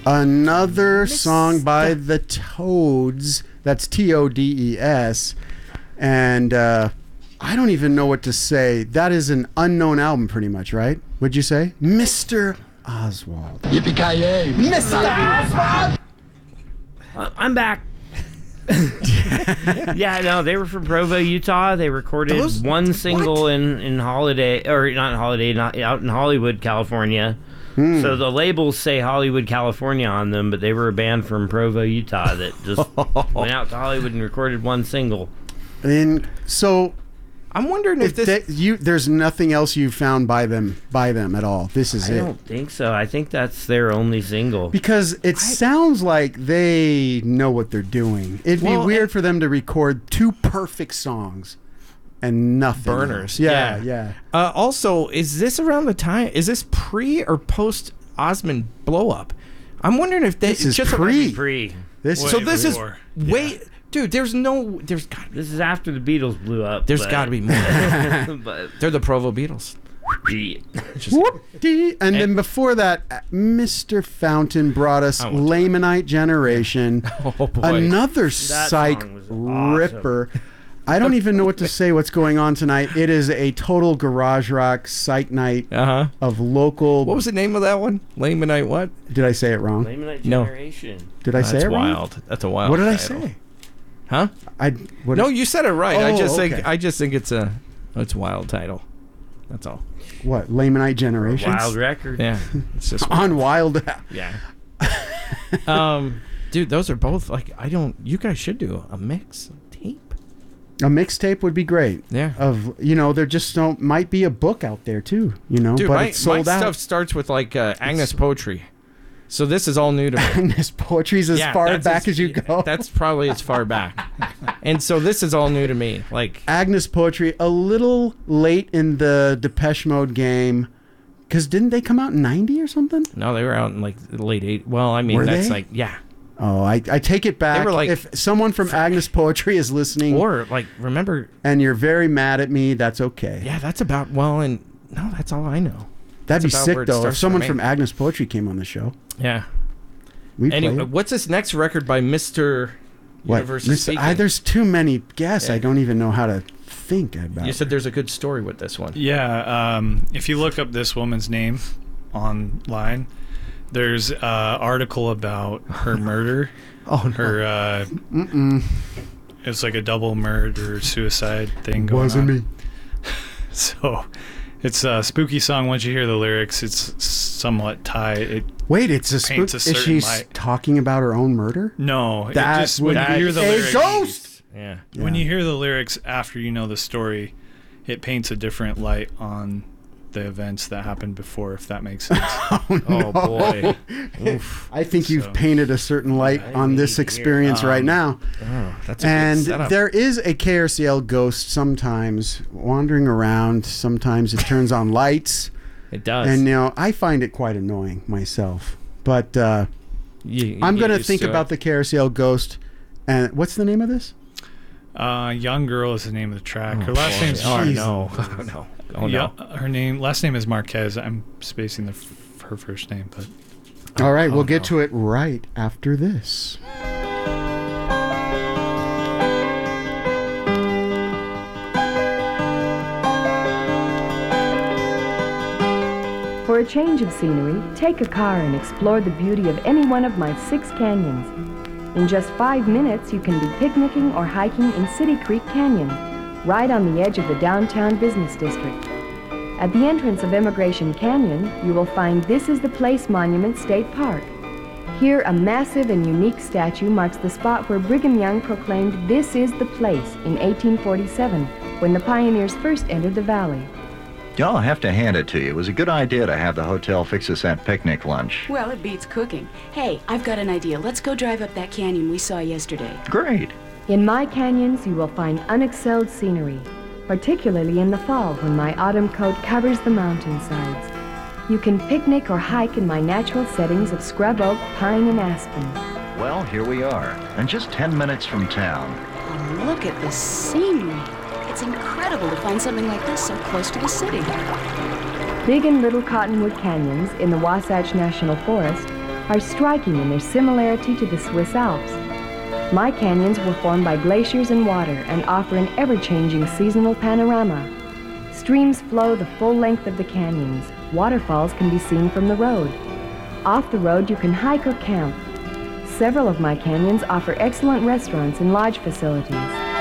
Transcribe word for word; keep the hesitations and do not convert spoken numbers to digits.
Another song by the Toads. That's T O D E S. And uh, I don't even know what to say. That is an unknown album pretty much, right? Would you say? Mister Oswald. Yippee-ki-yay. Mister Oswald! Uh, I'm back. Yeah, no, they were from Provo, Utah. They recorded Those, one single what? in, in Holiday, or not in Holiday, not out in Hollywood, California. Hmm. So the labels say Hollywood, California on them, but they were a band from Provo, Utah that just went out to Hollywood and recorded one single. And so I'm wondering if, if this... they, you, there's nothing else you've found by them by them at all. This is I it. don't think so. I think that's their only single. Because it sounds like they know what they're doing. It'd Well, be weird and- for them to record two perfect songs and nothing. Burners. Yeah, Yeah. yeah. Uh, also, is this around the time... Is this pre or post Osmond blow up? I'm wondering if they... This is just pre. Pre. This So Way this is... before. Wait... Dude, there's no... There's got This is after the Beatles blew up. There's but- got to be more. but They're the Provo Beatles. Whoop-dee. And then before that, uh, Mister Fountain brought us I want to- Lamanite Generation. Oh, boy. Another psych song was awesome. ripper. I don't even know what to say what's going on tonight. It is a total garage rock psych night Uh-huh. of local... What was the name of that one? Lamanite what? Did I say it wrong? Lamanite No. Generation. Did I say That's it wrong? wild. That's a wild What did I title. say? Huh? I what No, you said it right. I Oh, just okay. think I just think it's a it's a wild title. That's all. What? Lamanite Generation? Wild record. Yeah. It's just On Wild. yeah. um dude, those are both like I don't you guys should do a mix tape. A mixtape would be great. Yeah. Of you know, there just don't might be a book out there too. You know, Dude, but my, it's sold my out. stuff starts with like uh, Agnes Poetry. So this is all new to me. Agnes Poetry's as Yeah, far that's back as, you go. That's probably as far back. And so this is all new to me. Like Agnes Poetry, a little late in the Depeche Mode game, because didn't they come out in ninety or something? no, they were out in like the late eight. Well, I mean Were that's they? like yeah. Oh, I, I take it back. were like- if someone from Agnes Poetry is listening Or like remember and you're very mad at me, that's okay. yeah, that's about well and no, that's all I know. That'd be That's about sick where it though if starts for someone me. from Agnes Poetry came on the show. Yeah. We play Anyway, it. what's this next record by Mister What? Universe Mister Speaking? I, there's too many guests. Yeah. I don't even know how to think about. You said there's a good story with this one. Yeah, um, if you look up this woman's name online, there's an article about her murder. Oh, no. Her, uh, Mm-mm. it's like a double murder suicide thing going Wasn't on. me. So, it's a spooky song. Once you hear the lyrics, it's somewhat tied. It Wait, it's a spook. paints a Is certain she s- light. talking about her own murder? no, it That just when would you hear be the a lyrics, ghost! Yeah. when Yeah. you hear the lyrics after you know the story, it paints a different light on the events that happened before, if that makes sense. Oh boy. Oof. I think you've So- painted a certain light I on need this to hear- experience right um, now. Oh, that's a good And setup. there is a K R C L ghost sometimes wandering around. Sometimes it turns on lights. It does. And, you know, I find it quite annoying myself. But uh, You- you I'm get going to used think to about it. the K R C L ghost. And what's the name of this? uh, Young Girl is the name of the track. Her Oh, last boy. name's Oh Jeez. no. Oh no. Oh yeah, no. her name last name is Marquez. I'm spacing the f- her first name, but All right, oh, we'll get no. to it right after this. For a change of scenery, take a car and explore the beauty of any one of my six canyons. In just five minutes, you can be picnicking or hiking in City Creek Canyon, right on the edge of the downtown business district. At the entrance of Immigration Canyon, you will find This Is the Place Monument State Park. Here, a massive and unique statue marks the spot where Brigham Young proclaimed "This is the place" in eighteen forty-seven, when the pioneers first entered the valley. I'll have to hand it to you. It was a good idea to have the hotel fix us that picnic lunch. Well, it beats cooking. Hey, I've got an idea. Let's go drive up that canyon we saw yesterday. Great. In my canyons, you will find unexcelled scenery, particularly in the fall when my autumn coat covers the mountainsides. You can picnic or hike in my natural settings of scrub oak, pine, and aspen. Well, here we are, and just ten minutes from town. Oh, look at this scenery. It's incredible to find something like this so close to the city. Big and Little Cottonwood Canyons in the Wasatch National Forest are striking in their similarity to the Swiss Alps. My canyons were formed by glaciers and water and offer an ever-changing seasonal panorama. Streams flow the full length of the canyons. Waterfalls can be seen from the road. Off the road, you can hike or camp. Several of my canyons offer excellent restaurants and lodge facilities.